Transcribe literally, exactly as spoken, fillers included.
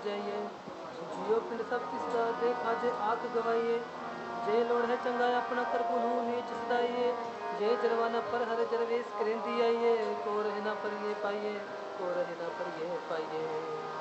जाइए। जियो पिंड सब किसदा देखा जे आख गवाइए। जे लोड़ है चंगा अपना कर पुनू नीच सदाइए। जे जलवाना पर हर जरवेश करेंदी आइए। को रहे ना पर ये पाइए, को रहे ना पर ये पाइए।